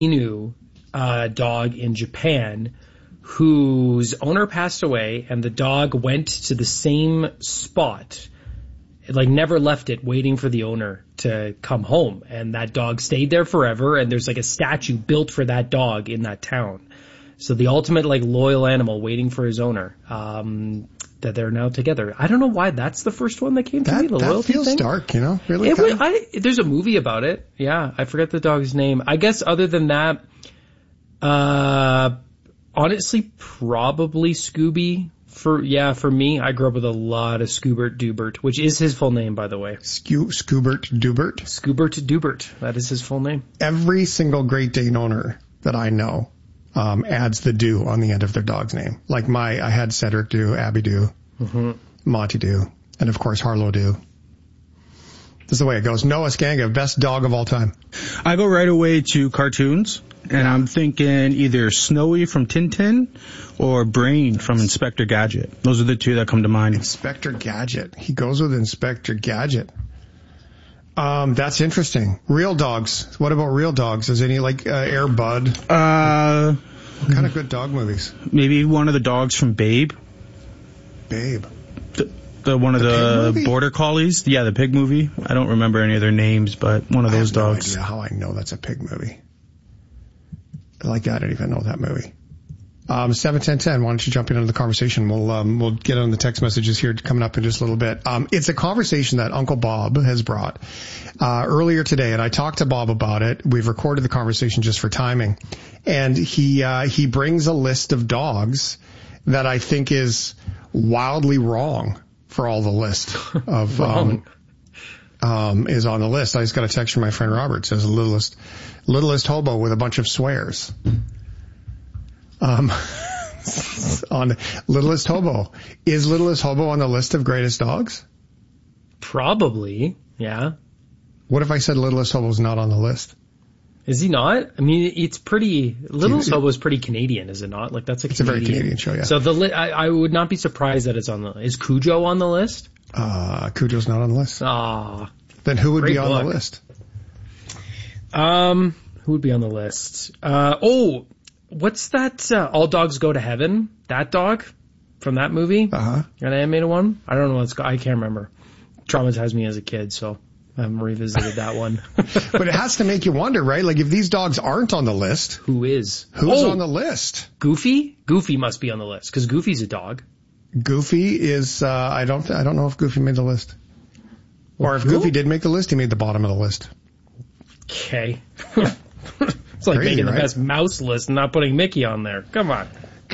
Inu dog in Japan whose owner passed away, and the dog went to the same spot. It never left it, waiting for the owner to come home. And that dog stayed there forever, and there's a statue built for that dog in that town. So the ultimate loyal animal waiting for his owner. That they're now together. I don't know why that's the first one that came to me. The loyalty feels thing. Dark, really. There's a movie about it. Yeah, I forget the dog's name. I guess other than that, honestly, probably Scooby. For me, I grew up with a lot of Scoobert Dubert, which is his full name, by the way. Scoobert Dubert? Scoobert Dubert. That is his full name. Every single Great Dane owner that I know adds the do on the end of their dog's name. I had Cedric do, Abby do, Monty do, and of course Harlow do. This is the way it goes. Noah Skanga, best dog of all time. I go right away to cartoons, and I'm thinking either Snowy from Tintin or Brain from Inspector Gadget. Those are the two that come to mind. Inspector Gadget. He goes with Inspector Gadget. That's interesting. Real dogs. What about real dogs? Is any Air Bud? What kind of good dog movies? Maybe one of the dogs from Babe. Babe. The one of the border collies. Yeah, the pig movie. I don't remember any of their names, but one of those dogs. I have no idea how I know that's a pig movie. I don't even know that movie. 71010, why don't you jump in on the conversation? We'll get on the text messages here coming up in just a little bit. It's a conversation that Uncle Bob has brought earlier today, and I talked to Bob about it. We've recorded the conversation just for timing, and he brings a list of dogs that I think is wildly wrong for all the list of is on the list. I just got a text from my friend Robert. It says littlest hobo with a bunch of swears. On Littlest Hobo. Is Littlest Hobo on the list of greatest dogs? Probably, yeah. What if I said Littlest Hobo's not on the list? Is he not? I mean, it's pretty... Littlest Hobo is pretty Canadian, is it not? It's a very Canadian show, yeah. So I would not be surprised that it's on the... Is Cujo on the list? Cujo's not on the list. Then who would be on the list? Who would be on the list? What's that, All Dogs Go to Heaven? That dog from that movie? An animated one? I don't know what it's called. I can't remember. Traumatized me as a kid, so I haven't revisited that one. But it has to make you wonder, right? If these dogs aren't on the list. Who is? Who's on the list? Goofy? Goofy must be on the list, because Goofy's a dog. Goofy is, I don't know if Goofy made the list. Or if Goofy did make the list, he made the bottom of the list. Okay. It's like making the best mouse list and not putting Mickey on there. Come on.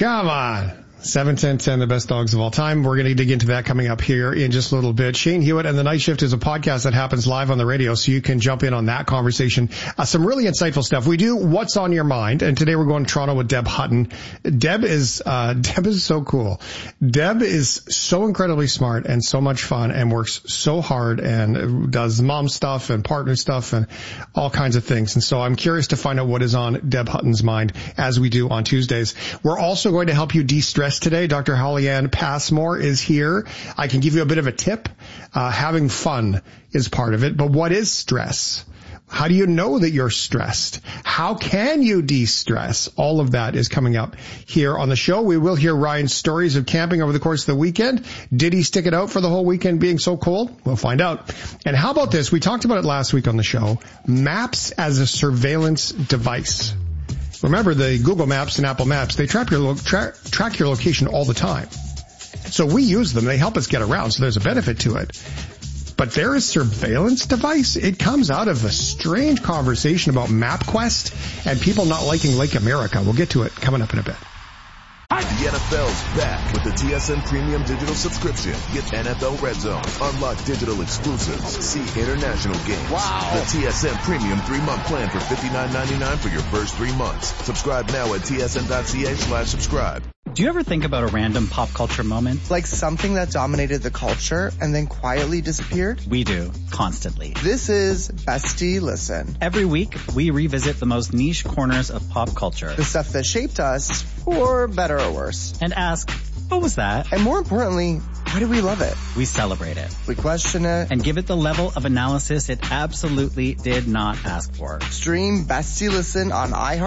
71010, the best dogs of all time. We're going to dig into that coming up here in just a little bit. Shane Hewitt and the Night Shift is a podcast that happens live on the radio, so you can jump in on that conversation. Some really insightful stuff. We do What's on Your Mind, and today we're going to Toronto with Deb Hutton. Deb is so cool. Deb is so incredibly smart and so much fun and works so hard and does mom stuff and partner stuff and all kinds of things. And so I'm curious to find out what is on Deb Hutton's mind as we do on Tuesdays. We're also going to help you de-stress today. Dr. Holly-Ann Passmore is here. I can give you a bit of a tip. Having fun is part of it. But what is stress? How do you know that you're stressed? How can you de-stress? All of that is coming up here on the show. We will hear Ryan's stories of camping over the course of the weekend. Did he stick it out for the whole weekend being so cold? We'll find out. And how about this? We talked about it last week on the show. Maps as a surveillance device. Remember, the Google Maps and Apple Maps, they track your location all the time. So we use them. They help us get around, so there's a benefit to it. But there is surveillance device. It comes out of a strange conversation about MapQuest and people not liking Lake America. We'll get to it coming up in a bit. The NFL's back with the TSN Premium Digital subscription. Get NFL Red Zone, unlock digital exclusives, see international games. Wow! The TSN Premium 3-month plan for $59.99 for your first 3 months. Subscribe now at tsn.ca/subscribe. Do you ever think about a random pop culture moment? Like something that dominated the culture and then quietly disappeared? We do, constantly. This is Bestie Listen. Every week, we revisit the most niche corners of pop culture. The stuff that shaped us, for better or worse. And ask, what was that? And more importantly, Why do we love it? We celebrate it. We question it. And give it the level of analysis it absolutely did not ask for. Stream Bestie Listen on iHeart.